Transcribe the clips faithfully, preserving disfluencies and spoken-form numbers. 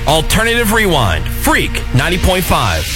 Alternative Rewind. Freak ninety point five.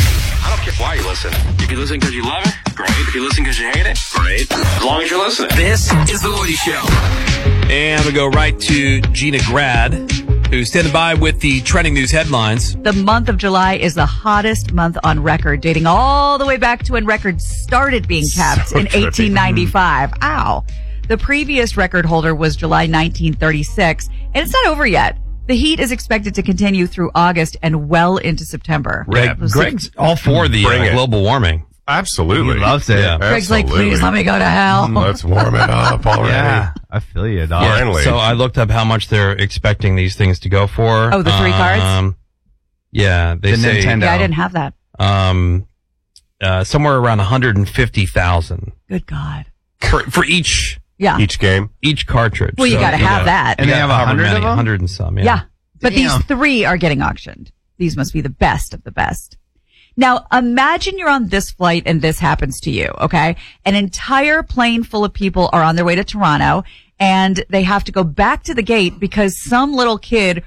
I don't care why you listen. If you listen because you love it, great. If you listen because you hate it, great. As long as you're listening. This is The Woody Show. And we go right to Gina Grad, who's standing by with the trending news headlines. The month of July is the hottest month on record, dating all the way back to when records started being kept so in trippy. eighteen ninety-five. Ow. The previous record holder was July nineteen thirty-six, and it's not over yet. The heat is expected to continue through August and well into September. Greg, Greg's all for the uh, global warming. Absolutely. He loves it. Yeah. Greg's like, please let me go to hell. Let's warm it up already. Yeah, I feel you, dog. Yeah, Finally. so I looked up how much they're expecting these things to go for. Oh, the three cards? Um, yeah, they The say Nintendo. Yeah, I didn't have that. um, uh, somewhere around one hundred fifty thousand Good God. for, for each Yeah. Each game. each cartridge. Well, you So, gotta have know, that. And you they have gotta a however hundred of many, them? a hundred and some. Yeah. Yeah. But Damn. these three are getting auctioned. These must be the best of the best. Now, imagine you're on this flight and this happens to you, okay? An entire plane full of people are on their way to Toronto and they have to go back to the gate because some little kid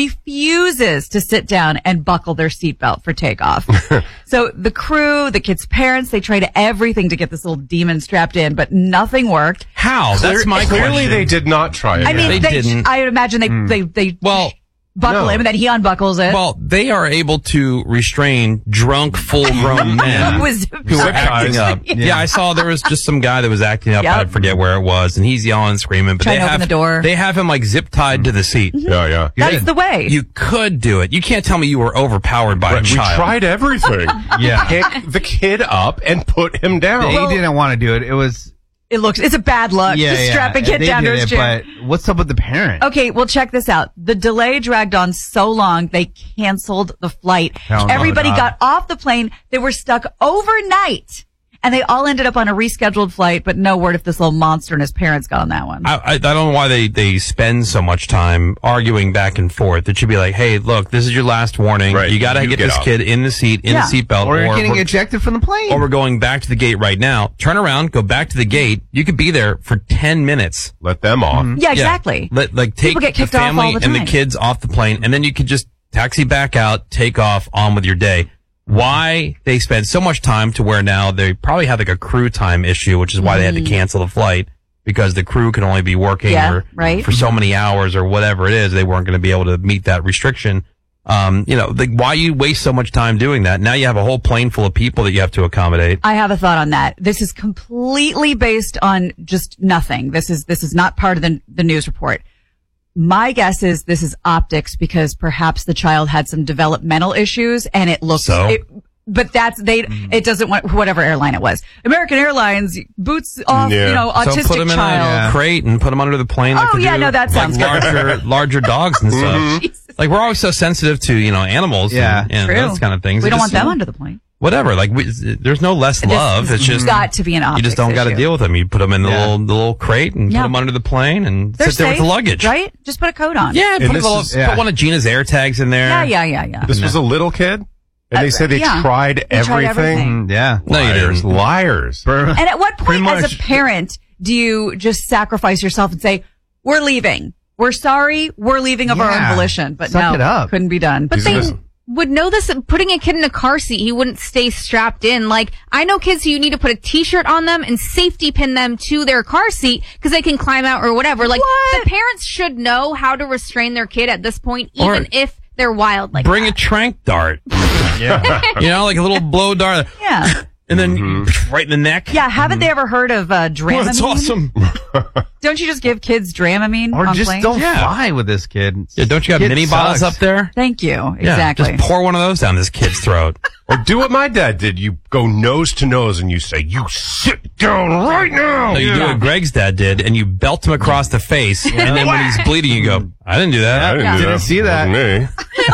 refuses to sit down and buckle their seatbelt for takeoff. So the crew, the kid's parents, they tried everything to get this little demon strapped in, but nothing worked. How? That's my Clearly question. they did not try it. I mean, They they, didn't. I would imagine they, Mm. they, they Well, buckle no. him and then he unbuckles it. Well, they are able to restrain drunk, full-grown men Who was who are acting up. Yeah. Yeah. I saw there was just some guy that was acting up. Yep. I forget where it was, and he's yelling and screaming. But Trying they to open have the door. They have him like zip tied to the seat. Yeah, yeah. That's the way. You could do it. You can't tell me you were overpowered by a We child. tried everything. Yeah. Pick the kid up and put him down. They didn't want to do it. It was It looks, it's a bad look. yeah, Just yeah. strap a kid They down to did his it, chair. But what's up with the parent? Okay, well, check this out. The delay dragged on so long, they canceled the flight. Oh, no, Everybody God. got off the plane. They were stuck overnight. And they all ended up on a rescheduled flight, but no word if this little monster and his parents got on that one. I, I, I don't know why they, they spend so much time arguing back and forth. It should be like, hey, look, this is your last warning. Right. You got to You get, get this up. kid in the seat, in Yeah. the seatbelt, Or you're getting we're- ejected from the plane. or we're going back to the gate right now. Turn around, go back to the gate. You could be there for ten minutes. Let them off. yeah, exactly. Yeah. Let, like, take People get the kicked off family all the and the time. kids off the plane, and then you could just taxi back out, take off, on with your day. Why they spend so much time to where now they probably have like a crew time issue, which is why they had to cancel the flight because the crew can only be working Yeah, or, right. for so many hours or whatever it is. They weren't going to be able to meet that restriction. Um, you know, like, why you waste so much time doing that? Now you have a whole plane full of people that you have to accommodate. I have a thought on that. This is completely based on just nothing. This is, this is not part of the, the news report. My guess is this is optics because perhaps the child had some developmental issues and it looks, So? it, but that's, they, it doesn't want, whatever airline it was. American Airlines boots off, Yeah. you know, So autistic put them in child. a crate and put them under the plane. Like Oh, they yeah, do, no, that sounds like good. larger, larger dogs and stuff. Jesus. Like, we're always so sensitive to, you know, animals Yeah. and, and True. those kind of things. We It don't just- want them under the plane. Whatever. Like, we, there's no less This love. has It's just, got to be an optics you just don't got to issue. deal with them. You put them in the Yeah. little, the little crate and Yeah. put them under the plane and They're sit there with safe, the luggage. right? Just put a coat on. Yeah. Put, a this little, is- yeah. put one of Gina's air tags in there. Yeah, yeah, yeah, yeah. This was a little kid, and they Uh, said they yeah. tried They tried everything. everything. Mm, yeah. No, you Liars, didn't. liars. And at what Pretty point, as much. a parent, do you just sacrifice yourself and say, "We're leaving. We're sorry. We're leaving of our Yeah. own volition." But Suck no, it up. couldn't be done. But These they are just- would know this, putting a kid in a car seat, he wouldn't stay strapped in. Like, I know kids who you need to put a t-shirt on them and safety pin them to their car seat because they can climb out or whatever. Like, What? the parents should know how to restrain their kid at this point, even Or- if they're wild like Bring that. a trank dart. Yeah. You know, like a little blow dart. yeah, And then right in the neck. yeah. Haven't they ever heard of uh, Oh, Dramamine? that's awesome. Don't you just give kids Dramamine Or on just planes? don't Yeah. fly with this kid. Yeah, don't you got Kid mini bottles sucks. up there? Thank you. Yeah, Exactly. just pour one of those down this kid's throat. Or do what my dad did. You go nose to nose and you say, "You sit down right now." No, you do what Greg's dad did, and you belt him across the face, and then when he's bleeding, you go, I didn't do that. I didn't, Yeah. do Didn't that. see that. Wasn't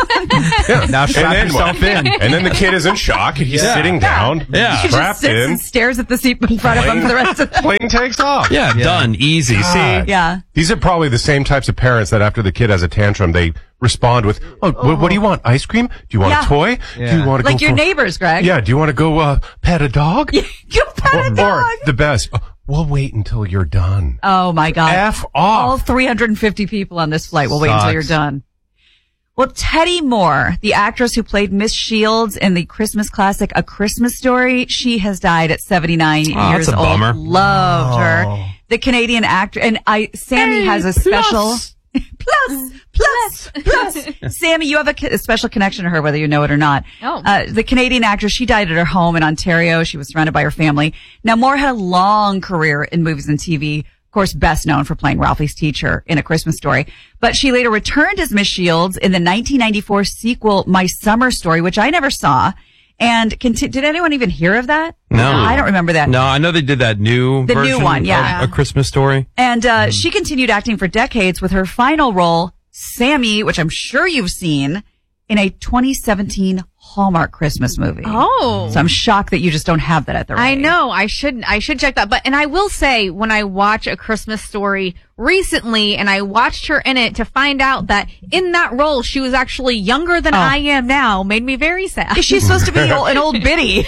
me. Now strap then yourself what? in. And then the kid is in shock, and he's Yeah. sitting down, Yeah. He just strapped sits in. and stares at the seat in front of him for the rest of the Plane takes off. Yeah, done. Easy. God. See? Yeah. These are probably the same types of parents that after the kid has a tantrum, they respond with, "Oh, wh- what do you want? Ice cream? Do you want Yeah. a toy? Do Yeah. you want to Like go your for- neighbors, Greg. Yeah. Do you want to go uh, pet a dog? You pet or, a dog. or the best, "Oh, we'll wait until you're done." Oh my God. F All off. three hundred fifty people on this flight will wait until Sucks. you're done. Well, Teddy Moore, the actress who played Miss Shields in the Christmas classic A Christmas Story, she has died at seventy-nine Oh, years that's a old. bummer. Loved Oh. her. The Canadian actor, and I, Sammy Hey, has a special, plus. plus, plus, plus. Sammy, you have a, a special connection to her, whether you know it or not. Oh. Uh, the Canadian actress, she died at her home in Ontario. She was surrounded by her family. Now, Moore had a long career in movies and T V. Of course, best known for playing Ralphie's teacher in A Christmas Story. But she later returned as Miss Shields in the nineteen ninety-four sequel, My Summer Story, which I never saw. And conti- did anyone even hear of that? No. I don't remember that. No, I know they did that new The new version one, yeah. of A Christmas Story. And uh, she continued acting for decades with her final role, Sammy, which I'm sure you've seen, in a twenty seventeen Hallmark Christmas movie. Oh. So I'm shocked that you just don't have that at the I ready. know. I should. I should check that. But and I will say, when I watch A Christmas Story recently, and I watched her in it, to find out that in that role she was actually younger than Oh. I am now, made me very sad. Is she supposed to be an old, an old biddy?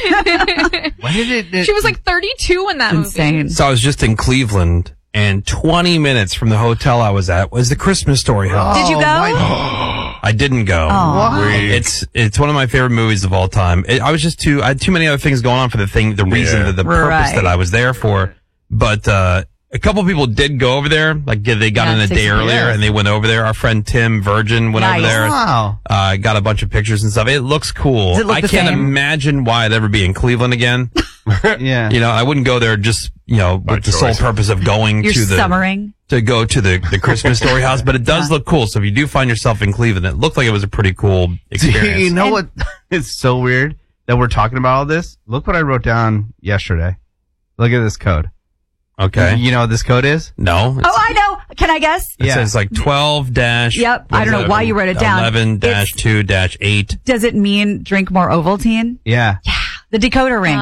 Why did it? it She was like thirty-two in that movie. Insane. So I was just in Cleveland, and twenty minutes from the hotel I was at was the Christmas Story house. Did you go? my- I didn't go. Why? It's it's one of my favorite movies of all time. It, I was just too I had too many other things going on for the thing, the reason, Yeah. that the purpose Right. that I was there for. But uh a couple people did go over there. Like they got Yeah, in a six day earlier, years. and they went over there. Our friend Tim Virgin went Nice. over there. Wow. Uh, got a bunch of pictures and stuff. It looks cool. Does it look I the can't same? imagine why I'd ever be in Cleveland again. Yeah. You know, I wouldn't go there just, you know, with By the sole choice. purpose of going You're to the summering. to go to the, the Christmas Story house, but it does look cool. So if you do find yourself in Cleveland, it looked like it was a pretty cool experience. You know what? It's so weird that we're talking about all this. Look what I wrote down yesterday. Look at this code. Okay. You know what this code is? No. It's, Oh, I know. Can I guess? it yeah. says like twelve dash. Yep. I don't know why you wrote it down. eleven dash It's- two dash eight. Does it mean drink more Ovaltine? Yeah. The decoder ring. Oh.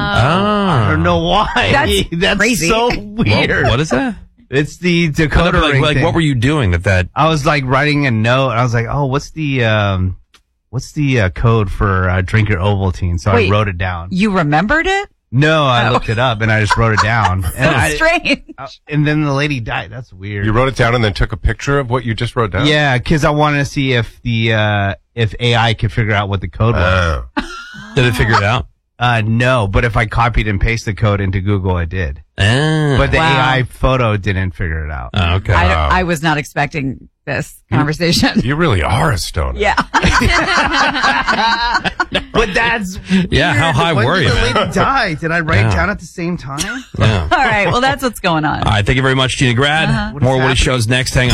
I don't know why. That's That's crazy. so What, weird. what is that? It's the No, decoder but like, ring like thing. what were you doing that that? I was like writing a note. And I was like, oh, what's the um, what's the uh, code for uh, drink your Ovaltine? So Wait. I wrote it down. You remembered it? No, I Oh. looked it up and I just wrote it down. and, So I, strange. uh, and then the lady died. That's weird. You wrote it down and then took a picture of what you just wrote down? Yeah, because I wanted to see if the uh, if A I could figure out what the code was. Oh. Did it figure it out? Uh, no, but if I copied and pasted the code into Google, it did. Ah. But the Wow. A I photo didn't figure it out. Oh, okay. I, Wow. I was not expecting this conversation. You really are a stoner. Yeah. But that's Yeah, how weird. high When were did you, the man? lady die? Did I write Yeah. it down at the same time? yeah. All right. Well, that's what's going on. All right. Thank you very much, Gina Grad. Uh-huh. What is More Woody happening? shows next. Hang on.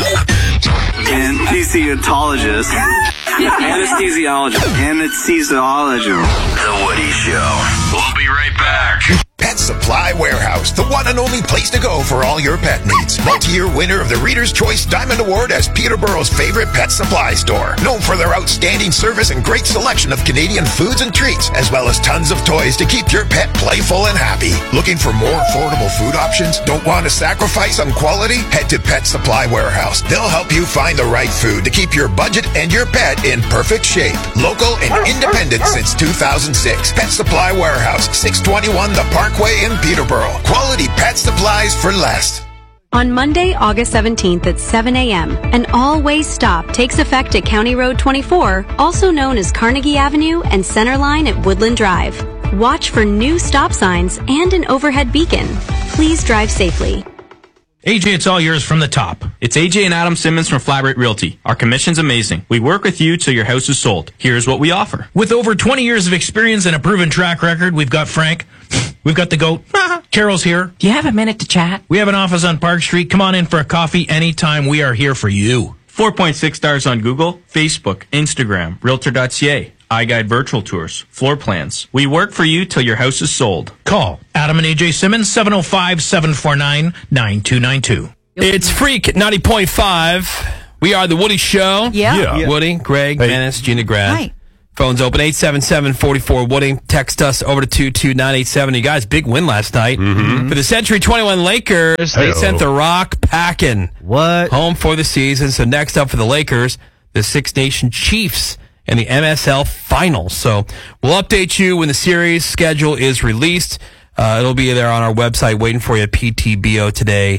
Anesthesiologist. Anesthesiologist. Anesthesiologist. The Woody Show. We'll be right back. Pet Supply Warehouse, the one and only place to go for all your pet needs. Multi-year winner of the Reader's Choice Diamond Award as Peterborough's favorite pet supply store. Known for their outstanding service and great selection of Canadian foods and treats, as well as tons of toys to keep your pet playful and happy. Looking for more affordable food options? Don't want to sacrifice on quality? Head to Pet Supply Warehouse. They'll help you find the right food to keep your budget and your pet in perfect shape. Local and independent since two thousand six. Pet Supply Warehouse, six twenty-one The Parkway in Peterborough. Quality pet supplies for less. On Monday, August seventeenth at seven a.m., an all-way stop takes effect at County Road twenty-four, also known as Carnegie Avenue and Centerline at Woodland Drive. Watch for new stop signs and an overhead beacon. Please drive safely. A J, it's all yours from the top. It's A J and Adam Simmons from Flat Rate Realty. Our commission's amazing. We work with you till your house is sold. Here's what we offer. With over twenty years of experience and a proven track record, we've got Frank. We've got the goat. Carol's here. Do you have a minute to chat? We have an office on Park Street. Come on in for a coffee anytime. We are here for you. four point six stars on Google, Facebook, Instagram, Realtor dot C A, iGuide Virtual Tours, floor plans. We work for you till your house is sold. Call Adam and A J Simmons, seven oh five, seven four nine, nine two nine two. It's Freak ninety point five. We are the Woody Show. Yeah. Yeah. Woody, Greg, Hey. Menace, Gina Grad. Hi. Phones open eight seven seven, four four, Woody. Text us over to two two nine eight seven. You guys, big win last night. For the Century twenty-one Lakers, they Hey-o. sent the Rock packing. What? Home for the season. So next up for the Lakers, the Six Nation Chiefs in the M S L Finals. So we'll update you when the series schedule is released. Uh, it'll be there on our website waiting for you at P T B O today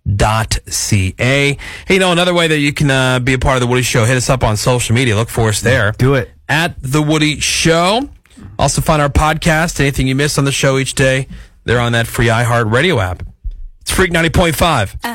dot c a. Hey, you know, another way that you can uh, be a part of the Woody Show, hit us up on social media. Look for us there. Do it. At The Woody Show. Also find our podcast, anything you miss on the show each day. They're on that free iHeart Radio app. It's Freak ninety point five.